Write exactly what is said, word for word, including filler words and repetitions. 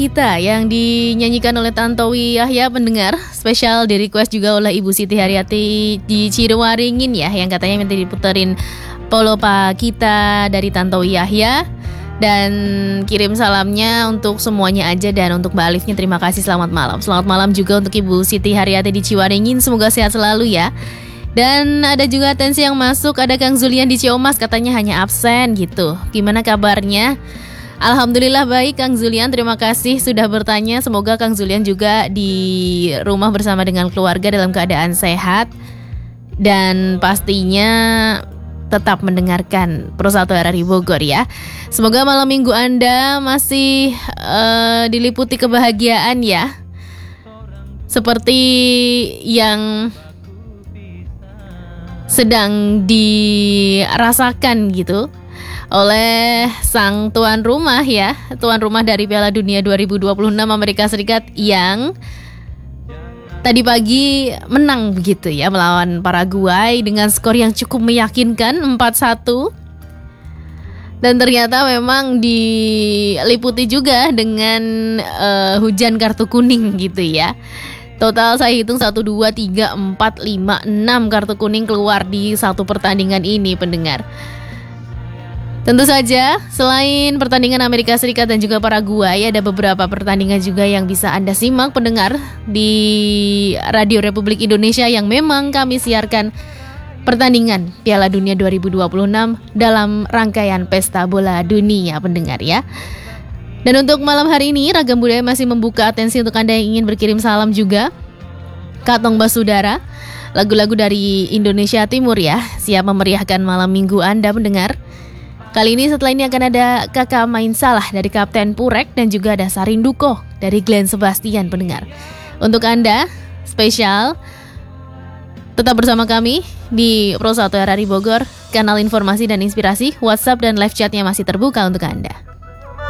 Kita yang dinyanyikan oleh Tantowi Yahya pendengar, spesial di request juga oleh Ibu Siti Haryati di Cirewaringin ya, yang katanya minta diputerin Polopa Kita dari Tantowi Yahya. Dan kirim salamnya untuk semuanya aja, dan untuk Mbak Alifnya terima kasih, selamat malam. Selamat malam juga untuk Ibu Siti Haryati di Ciwaringin, semoga sehat selalu ya. Dan ada juga atensi yang masuk, ada Kang Zulian di Ciomas, katanya hanya absen gitu. Gimana kabarnya? Alhamdulillah baik Kang Zulian, terima kasih sudah bertanya. Semoga Kang Zulian juga di rumah bersama dengan keluarga dalam keadaan sehat. Dan pastinya tetap mendengarkan Pro satu R R I Bogor ya. Semoga malam minggu Anda masih uh, diliputi kebahagiaan ya. Seperti yang sedang dirasakan gitu oleh sang tuan rumah ya. Tuan rumah dari Piala Dunia dua ribu dua puluh enam Amerika Serikat yang tadi pagi menang begitu ya melawan Paraguay dengan skor yang cukup meyakinkan empat satu. Dan ternyata memang diliputi juga dengan uh, hujan kartu kuning gitu ya. Total saya hitung satu, dua, tiga, empat, lima, enam kartu kuning keluar di satu pertandingan ini pendengar. Tentu saja, selain pertandingan Amerika Serikat dan juga Paraguay, ada beberapa pertandingan juga yang bisa Anda simak pendengar di Radio Republik Indonesia yang memang kami siarkan pertandingan Piala Dunia dua ribu dua puluh enam dalam rangkaian Pesta Bola Dunia pendengar ya. Dan untuk malam hari ini, Ragam Budaya masih membuka atensi untuk Anda yang ingin berkirim salam juga. Katong Basudara, lagu-lagu dari Indonesia Timur ya, siap memeriahkan malam minggu Anda pendengar. Kali ini setelah ini akan ada Kakak Main Salah dari Kapten Purek dan juga ada Sarinduko dari Glenn Sebastian pendengar. Untuk Anda, spesial, tetap bersama kami di Pro satu R R I Bogor, kanal informasi dan inspirasi, WhatsApp dan live chatnya masih terbuka untuk Anda.